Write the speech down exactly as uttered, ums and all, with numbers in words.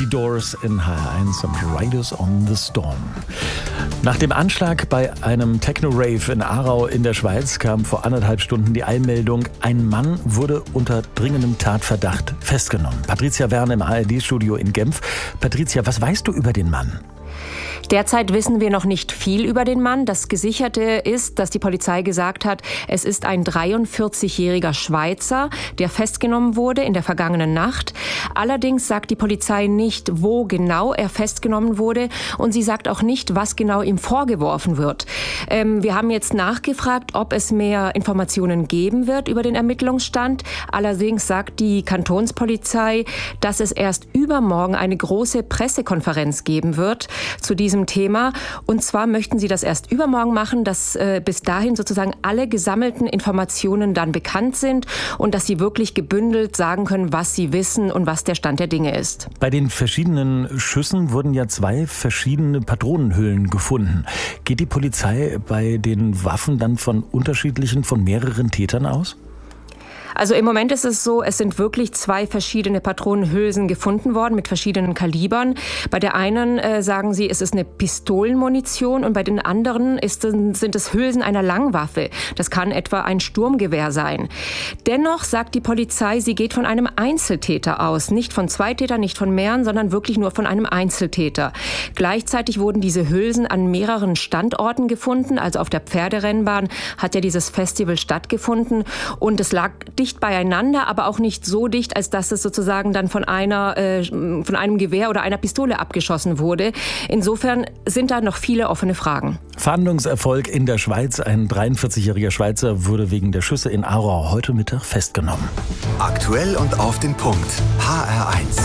Die Doors in H R eins und Riders on the Storm. Nach dem Anschlag bei einem Techno-Rave in Aarau in der Schweiz kam vor anderthalb Stunden die Eilmeldung, ein Mann wurde unter dringendem Tatverdacht festgenommen. Patricia Wern im A R D-Studio in Genf. Patricia, was weißt du über den Mann? Derzeit wissen wir noch nicht viel über den Mann. Das Gesicherte ist, dass die Polizei gesagt hat, es ist ein dreiundvierzigjähriger Schweizer, der festgenommen wurde in der vergangenen Nacht. Allerdings sagt die Polizei nicht, wo genau er festgenommen wurde, und sie sagt auch nicht, was genau ihm vorgeworfen wird. Ähm, wir haben jetzt nachgefragt, ob es mehr Informationen geben wird über den Ermittlungsstand. Allerdings sagt die Kantonspolizei, dass es erst übermorgen eine große Pressekonferenz geben wird zu diesem Thema. Und zwar möchten sie das erst übermorgen machen, dass äh, bis dahin sozusagen alle gesammelten Informationen dann bekannt sind und dass sie wirklich gebündelt sagen können, was sie wissen und was der Stand der Dinge ist. Bei den verschiedenen Schüssen wurden ja zwei verschiedene Patronenhüllen gefunden. Geht die Polizei bei den Waffen dann von unterschiedlichen, von mehreren Tätern aus? Also im Moment ist es so, es sind wirklich zwei verschiedene Patronenhülsen gefunden worden mit verschiedenen Kalibern. Bei der einen äh, sagen sie, es ist eine Pistolenmunition, und bei den anderen ist, sind es Hülsen einer Langwaffe. Das kann etwa ein Sturmgewehr sein. Dennoch sagt die Polizei, sie geht von einem Einzeltäter aus. Nicht von zwei Tätern, nicht von mehreren, sondern wirklich nur von einem Einzeltäter. Gleichzeitig wurden diese Hülsen an mehreren Standorten gefunden. Also auf der Pferderennbahn hat ja dieses Festival stattgefunden, und es lag dicht beieinander, aber auch nicht so dicht, als dass es sozusagen dann von einer, äh, von einem Gewehr oder einer Pistole abgeschossen wurde. Insofern sind da noch viele offene Fragen. Fahndungserfolg in der Schweiz. Ein dreiundvierzigjähriger Schweizer wurde wegen der Schüsse in Aarau heute Mittag festgenommen. Aktuell und auf den Punkt. H R eins.